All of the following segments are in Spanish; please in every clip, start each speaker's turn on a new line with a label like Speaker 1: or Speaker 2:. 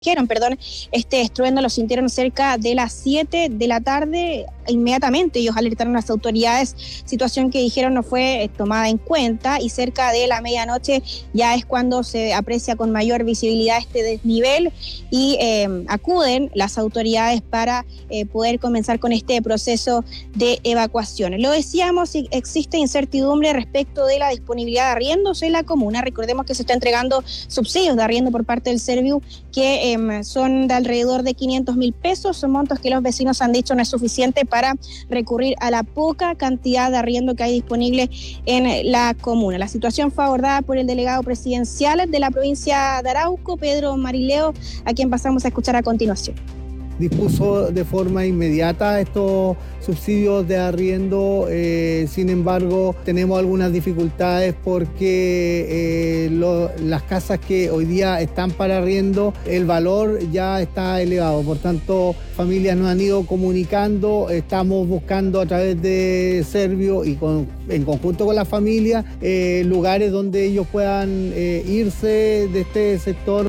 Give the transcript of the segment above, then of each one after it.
Speaker 1: este estruendo lo sintieron cerca de las 7 de la tarde. Inmediatamente ellos alertaron a las autoridades, situación que dijeron no fue tomada en cuenta, y cerca de la medianoche ya es cuando se aprecia con mayor visibilidad este desnivel y acuden las autoridades para poder comenzar con este proceso de evacuación. Lo decíamos, existe incertidumbre respecto de la disponibilidad de arriendos en la comuna. Recordemos que se está entregando subsidios de arriendo por parte del Serviu que son de alrededor de 500.000 pesos, son montos que los vecinos han dicho no es suficiente para recurrir a la poca cantidad de arriendo que hay disponible en la comuna. La situación fue abordada por el delegado presidencial de la provincia de Arauco, Pedro Marileo, a quien pasamos a escuchar a continuación.
Speaker 2: Dispuso de forma inmediata estos subsidios de arriendo, sin embargo tenemos algunas dificultades porque las casas que hoy día están para arriendo, el valor ya está elevado, por tanto familias nos han ido comunicando, estamos buscando a través de Serviu y en conjunto con la familia lugares donde ellos puedan irse de este sector.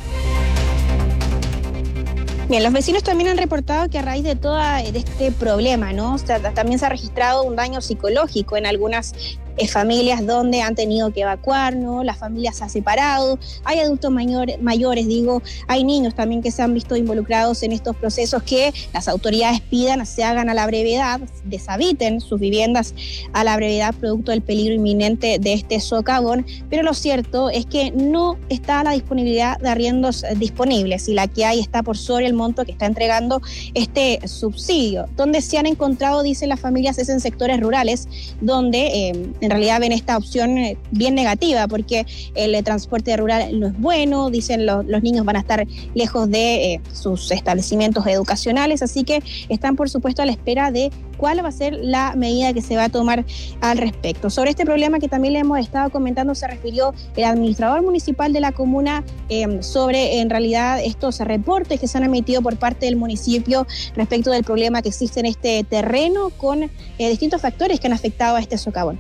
Speaker 1: Bien, los vecinos también han reportado que a raíz de este problema, ¿no? O sea, también se ha registrado un daño psicológico en algunas familias donde han tenido que evacuar, ¿no? La familia se ha separado, hay adultos mayores, hay niños también que se han visto involucrados en estos procesos que las autoridades pidan se hagan a la brevedad, deshabiten sus viviendas a la brevedad producto del peligro inminente de este socavón, pero lo cierto es que no está la disponibilidad de arriendos disponibles y la que hay está por sobre el monto que está entregando este subsidio. Donde se han encontrado, dicen las familias, es en sectores rurales, donde en realidad ven esta opción bien negativa porque el transporte rural no es bueno, dicen los niños van a estar lejos de sus establecimientos educacionales, así que están por supuesto a la espera de cuál va a ser la medida que se va a tomar al respecto. Sobre este problema que también le hemos estado comentando, se refirió el administrador municipal de la comuna sobre en realidad estos reportes que se han emitido por parte del municipio respecto del problema que existe en este terreno con distintos factores que han afectado a este socavón.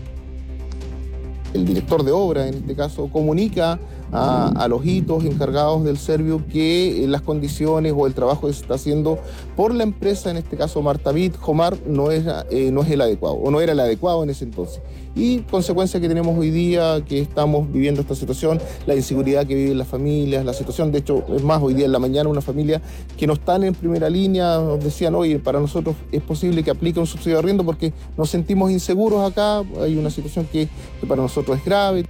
Speaker 3: El director de obra, en este caso, comunica a los hitos encargados del Serviu que las condiciones o el trabajo que se está haciendo por la empresa, en este caso Martavit, Jomar, no es el adecuado, o no era el adecuado en ese entonces. Y consecuencia que tenemos hoy día, que estamos viviendo esta situación, la inseguridad que viven las familias, la situación, de hecho, es más, hoy día en la mañana una familia que no están en primera línea, nos decían, oye, para nosotros es posible que aplique un subsidio de arriendo porque nos sentimos inseguros acá, hay una situación que para nosotros es grave.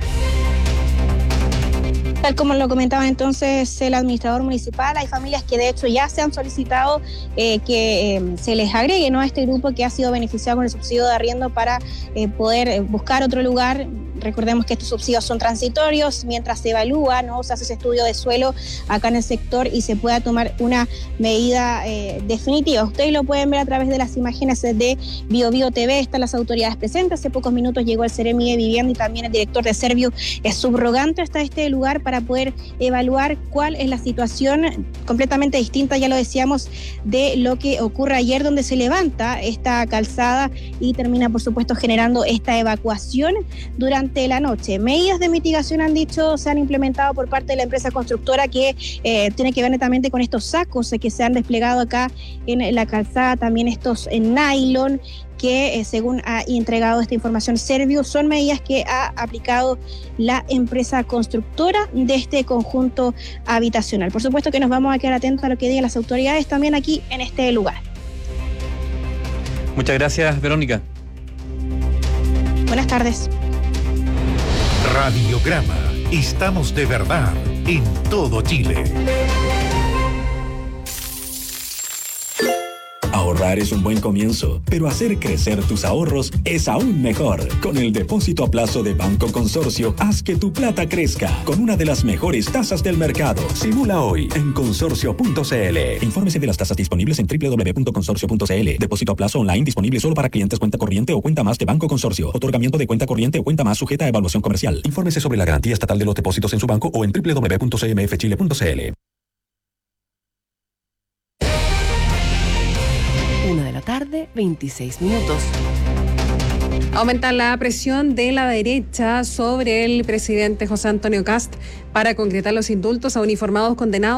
Speaker 1: Tal como lo comentaba entonces el administrador municipal, hay familias que de hecho ya se han solicitado que se les agregue, ¿no?, a este grupo que ha sido beneficiado con el subsidio de arriendo para poder buscar otro lugar. Recordemos que estos subsidios son transitorios mientras se evalúa, ¿no?, se hace ese estudio de suelo acá en el sector y se pueda tomar una medida definitiva. Ustedes lo pueden ver a través de las imágenes de BioBio TV, están las autoridades presentes. Hace pocos minutos llegó el Seremi de Vivienda y también el director de Serviu es subrogante hasta este lugar para poder evaluar cuál es la situación completamente distinta, ya lo decíamos, de lo que ocurre ayer, donde se levanta esta calzada y termina, por supuesto, generando esta evacuación durante la noche. Medidas de mitigación, han dicho, se han implementado por parte de la empresa constructora que tiene que ver netamente con estos sacos que se han desplegado acá en la calzada, también estos en nylon, que según ha entregado esta información Serviu, son medidas que ha aplicado la empresa constructora de este conjunto habitacional. Por supuesto que nos vamos a quedar atentos a lo que digan las autoridades también aquí en este lugar.
Speaker 4: Muchas gracias, Verónica.
Speaker 1: Buenas tardes.
Speaker 5: Radiograma. Estamos de verdad en todo Chile.
Speaker 6: Ahorrar es un buen comienzo, pero hacer crecer tus ahorros es aún mejor. Con el depósito a plazo de Banco Consorcio, haz que tu plata crezca con una de las mejores tasas del mercado. Simula hoy en consorcio.cl. Infórmese de las tasas disponibles en www.consorcio.cl. Depósito a plazo online disponible solo para clientes cuenta corriente o cuenta más de Banco Consorcio. Otorgamiento de cuenta corriente o cuenta más sujeta a evaluación comercial. Infórmese sobre la garantía estatal de los depósitos en su banco o en www.cmfchile.cl.
Speaker 7: 1 de la tarde, 26 minutos.
Speaker 4: Aumenta la presión de la derecha sobre el presidente José Antonio Kast para concretar los indultos a uniformados condenados